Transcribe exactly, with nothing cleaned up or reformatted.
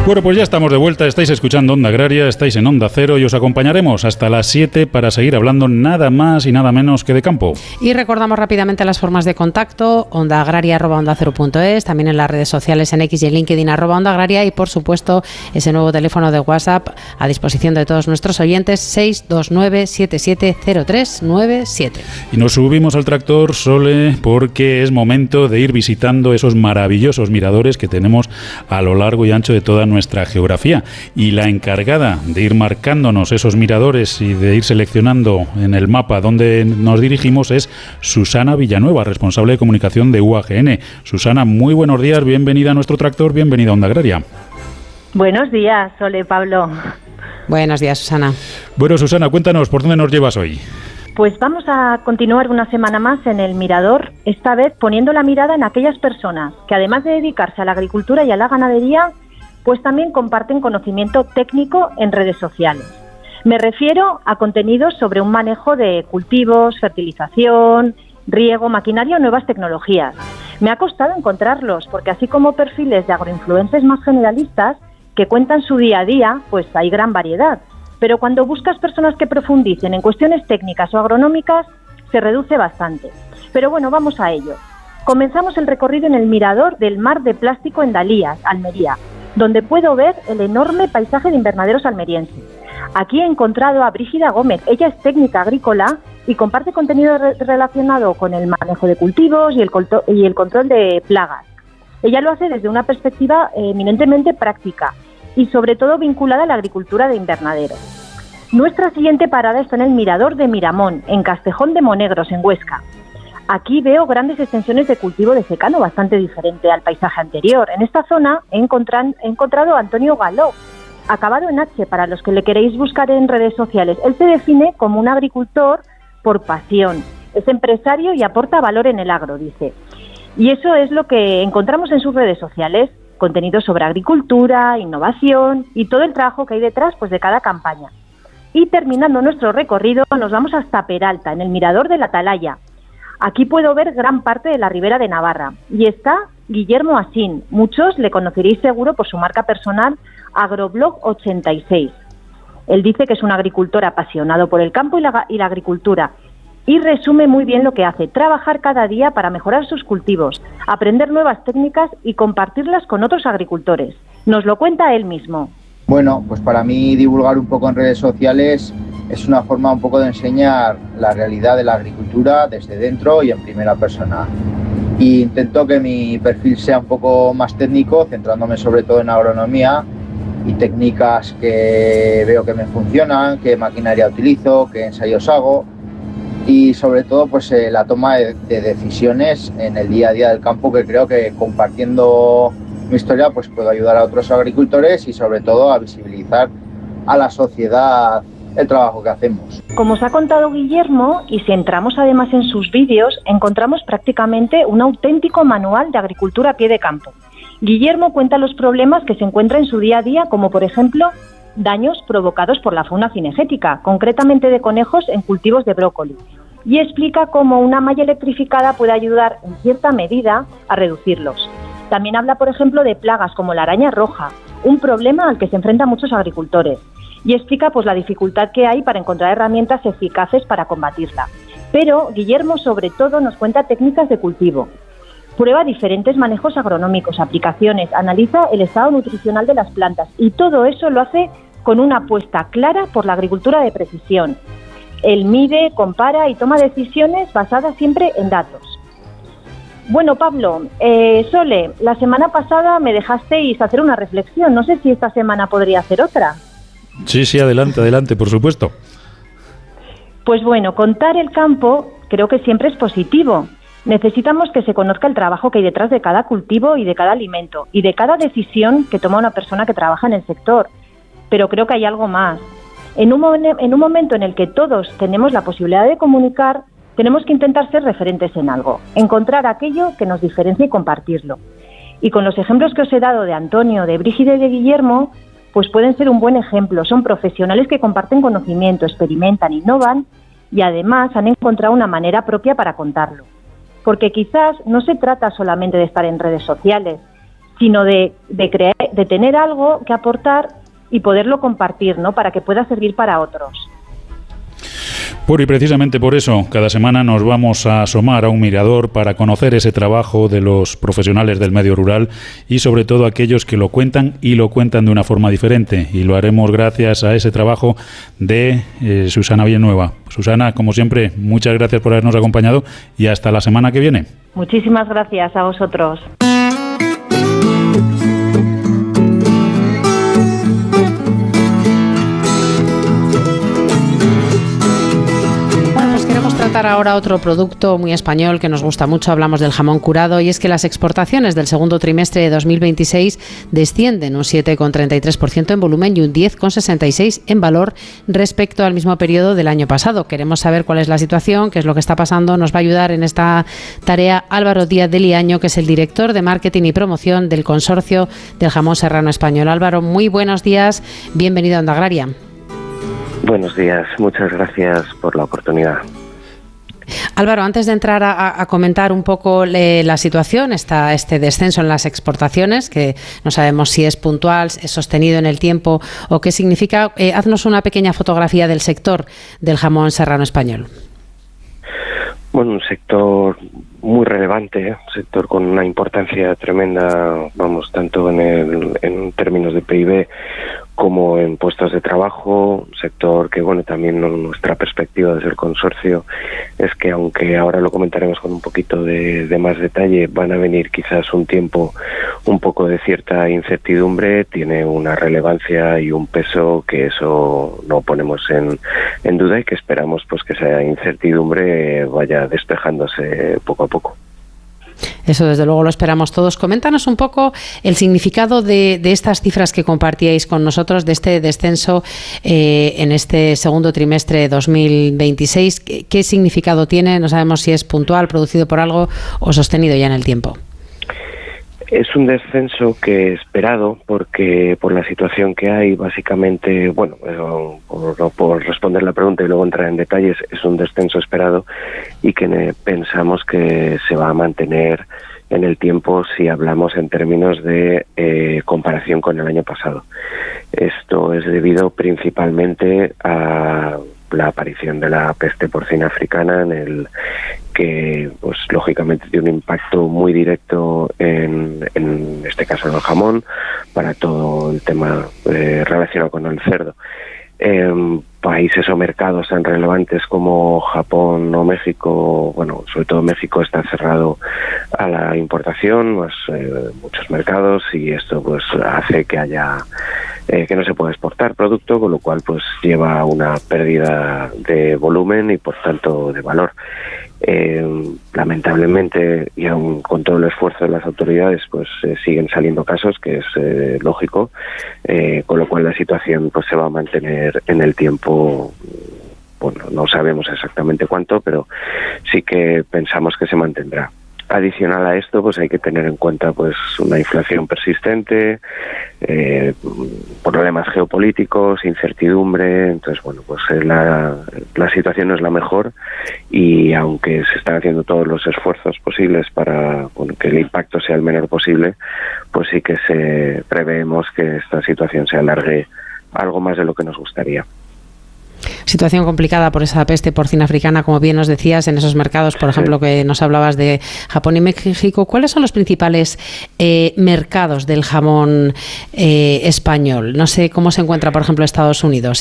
Bueno, pues ya estamos de vuelta, estáis escuchando Onda Agraria, estáis en Onda Cero y os acompañaremos hasta las siete para seguir hablando nada más y nada menos que de campo. Y recordamos rápidamente las formas de contacto: ondaagraria arroba onda cero punto es, también en las redes sociales en X y en LinkedIn arroba Onda Agraria, y por supuesto ese nuevo teléfono de WhatsApp a disposición de todos nuestros oyentes, seis dos nueve siete siete cero tres nueve siete. Y nos subimos al tractor, Sole, porque es momento de ir visitando esos maravillosos miradores que tenemos a lo largo y ancho de toda nuestra geografía, y la encargada de ir marcándonos esos miradores y de ir seleccionando en el mapa donde nos dirigimos es Susana Villanueva, responsable de comunicación de U A G N. Susana, muy buenos días, bienvenida a nuestro tractor, bienvenida a Onda Agraria. Buenos días, Sole, Pablo. Buenos días, Susana. Bueno, Susana, cuéntanos, ¿por dónde nos llevas hoy? Pues vamos a continuar una semana más en el mirador, esta vez poniendo la mirada en aquellas personas que, además de dedicarse a la agricultura y a la ganadería, pues también comparten conocimiento técnico en redes sociales. Me refiero a contenidos sobre un manejo de cultivos, fertilización, riego, maquinaria o nuevas tecnologías. Me ha costado encontrarlos porque, así como perfiles de agroinfluencers más generalistas que cuentan su día a día, pues hay gran variedad. Pero cuando buscas personas que profundicen en cuestiones técnicas o agronómicas, se reduce bastante. Pero bueno, vamos a ello. Comenzamos el recorrido en el mirador del Mar de Plástico en Dalías, Almería, donde puedo ver el enorme paisaje de invernaderos almerienses. Aquí he encontrado a Brígida Gómez. Ella es técnica agrícola y comparte contenido re- relacionado con el manejo de cultivos y el, colto- y el control de plagas. Ella lo hace desde una perspectiva eh, eminentemente práctica y sobre todo vinculada a la agricultura de invernadero. Nuestra siguiente parada está en el Mirador de Miramón, en Castejón de Monegros, en Huesca. Aquí veo grandes extensiones de cultivo de secano, bastante diferente al paisaje anterior. En esta zona he, encontran, he encontrado a Antonio Galó, acabado en H, para los que le queréis buscar en redes sociales. Él se define como un agricultor por pasión, es empresario y aporta valor en el agro, dice. Y eso es lo que encontramos en sus redes sociales, contenido sobre agricultura, innovación y todo el trabajo que hay detrás, pues, de cada campaña. Y terminando nuestro recorrido, nos vamos hasta Peralta, en el Mirador de la Atalaya. Aquí puedo ver gran parte de la Ribera de Navarra. Y está Guillermo Asín. Muchos le conoceréis seguro por su marca personal Agroblog ochenta y seis. Él dice que es un agricultor apasionado por el campo y la, y la agricultura. Y resume muy bien lo que hace: trabajar cada día para mejorar sus cultivos, aprender nuevas técnicas y compartirlas con otros agricultores. Nos lo cuenta él mismo. Bueno, pues para mí divulgar un poco en redes sociales es una forma un poco de enseñar la realidad de la agricultura desde dentro y en primera persona. Y intento que mi perfil sea un poco más técnico, centrándome sobre todo en agronomía y técnicas que veo que me funcionan, qué maquinaria utilizo, qué ensayos hago y sobre todo pues eh, la toma de, de decisiones en el día a día del campo, que creo que compartiendo mi historia pues puedo ayudar a otros agricultores y sobre todo a visibilizar a la sociedad el trabajo que hacemos. Como os ha contado Guillermo, y si entramos además en sus vídeos, encontramos prácticamente un auténtico manual de agricultura a pie de campo. Guillermo cuenta los problemas que se encuentra en su día a día, como por ejemplo daños provocados por la fauna cinegética, concretamente de conejos en cultivos de brócoli, y explica cómo una malla electrificada puede ayudar en cierta medida a reducirlos. También habla, por ejemplo, de plagas como la araña roja, un problema al que se enfrentan muchos agricultores, y explica pues la dificultad que hay para encontrar herramientas eficaces para combatirla. Pero Guillermo sobre todo nos cuenta técnicas de cultivo, prueba diferentes manejos agronómicos, aplicaciones, analiza el estado nutricional de las plantas, y todo eso lo hace con una apuesta clara por la agricultura de precisión. Él mide, compara y toma decisiones basadas siempre en datos. Bueno, Pablo, eh, Sole, la semana pasada me dejasteis hacer una reflexión. No sé si esta semana podría hacer otra. Sí, sí, adelante, adelante, por supuesto. Pues bueno, contar el campo creo que siempre es positivo. Necesitamos que se conozca el trabajo que hay detrás de cada cultivo y de cada alimento y de cada decisión que toma una persona que trabaja en el sector. Pero creo que hay algo más. En un, mo- en un momento en el que todos tenemos la posibilidad de comunicar, tenemos que intentar ser referentes en algo, encontrar aquello que nos diferencia y compartirlo. Y con los ejemplos que os he dado de Antonio, de Brígida y de Guillermo, pues pueden ser un buen ejemplo. Son profesionales que comparten conocimiento, experimentan, innovan y además han encontrado una manera propia para contarlo. Porque quizás no se trata solamente de estar en redes sociales, sino de, de, crear, de tener algo que aportar y poderlo compartir, ¿no? Para que pueda servir para otros. Por y precisamente por eso, cada semana nos vamos a asomar a un mirador para conocer ese trabajo de los profesionales del medio rural y sobre todo aquellos que lo cuentan y lo cuentan de una forma diferente. Y lo haremos gracias a ese trabajo de eh, Susana Villanueva. Susana, como siempre, muchas gracias por habernos acompañado y hasta la semana que viene. Muchísimas gracias a vosotros. Ahora otro producto muy español que nos gusta mucho, hablamos del jamón curado, y es que las exportaciones del segundo trimestre de dos mil veintiséis descienden un siete coma treinta y tres por ciento en volumen y un diez coma sesenta y seis por ciento en valor respecto al mismo periodo del año pasado. Queremos saber cuál es la situación, qué es lo que está pasando. Nos va a ayudar en esta tarea Álvaro Díaz de Liaño, que es el director de Marketing y Promoción del Consorcio del Jamón Serrano Español. Álvaro, muy buenos días, bienvenido a Onda Agraria. Buenos días, muchas gracias por la oportunidad. Álvaro, antes de entrar a, a comentar un poco le, la situación, está este descenso en las exportaciones, que no sabemos si es puntual, es sostenido en el tiempo o qué significa, eh, haznos una pequeña fotografía del sector del jamón serrano español. Bueno, un sector muy relevante, ¿eh? Un sector con una importancia tremenda, vamos, tanto en, el, en términos de P I B como en puestos de trabajo, un sector que, bueno, también nuestra perspectiva desde el consorcio es que, aunque ahora lo comentaremos con un poquito de, de más detalle, van a venir quizás un tiempo un poco de cierta incertidumbre, tiene una relevancia y un peso que eso no ponemos en, en duda y que esperamos pues que esa incertidumbre vaya despejándose poco a poco. Eso desde luego lo esperamos todos. Coméntanos un poco el significado de, de estas cifras que compartíais con nosotros, de este descenso eh, en este segundo trimestre de dos mil veintiséis. ¿Qué, ¿Qué significado tiene? No sabemos si es puntual, producido por algo o sostenido ya en el tiempo. Es un descenso que esperado porque por la situación que hay, básicamente, bueno, por, por responder la pregunta y luego entrar en detalles, es un descenso esperado y que pensamos que se va a mantener en el tiempo si hablamos en términos de eh, comparación con el año pasado. Esto es debido principalmente a la aparición de la peste porcina africana, en el que pues lógicamente tiene un impacto muy directo en, en este caso en el jamón, para todo el tema eh, relacionado con el cerdo. En países o mercados tan relevantes como Japón o México, bueno, sobre todo México está cerrado a la importación, más eh, muchos mercados, y esto pues hace que haya eh, que no se pueda exportar producto, con lo cual pues lleva a una pérdida de volumen y por tanto de valor. Eh, lamentablemente, y aún con todo el esfuerzo de las autoridades, pues eh, siguen saliendo casos, que es eh, lógico, eh, con lo cual la situación pues se va a mantener en el tiempo. Bueno, no sabemos exactamente cuánto, pero sí que pensamos que se mantendrá. Adicional a esto, pues hay que tener en cuenta pues una inflación persistente, eh, problemas geopolíticos, incertidumbre. Entonces, bueno, pues la, la situación no es la mejor, y aunque se están haciendo todos los esfuerzos posibles para bueno, que el impacto sea el menor posible, pues sí que se preveemos que esta situación se alargue algo más de lo que nos gustaría. Situación complicada por esa peste porcina africana, como bien nos decías, en esos mercados, por ejemplo, que nos hablabas de Japón y México. ¿Cuáles son los principales eh, mercados del jamón eh, español? No sé cómo se encuentra, por ejemplo, Estados Unidos